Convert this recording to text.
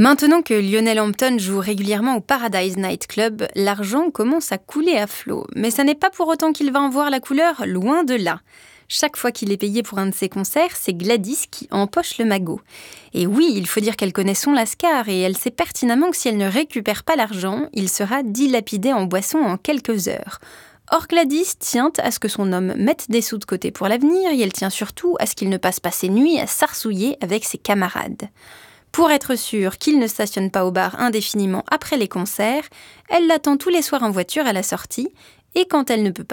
Maintenant que Lionel Hampton joue régulièrement au Paradise Night Club, l'argent commence à couler à flot. Mais ça n'est pas pour autant qu'il va en voir la couleur, loin de là. Chaque fois qu'il est payé pour un de ses concerts, c'est Gladys qui empoche le magot. Et oui, il faut dire qu'elle connaît son lascar et elle sait pertinemment que si elle ne récupère pas l'argent, il sera dilapidé en boisson en quelques heures. Or Gladys tient à ce que son homme mette des sous de côté pour l'avenir et elle tient surtout à ce qu'il ne passe pas ses nuits à s'arsouiller avec ses camarades. Pour être sûre qu'il ne stationne pas au bar indéfiniment après les concerts, elle l'attend tous les soirs en voiture à la sortie et quand elle ne peut pas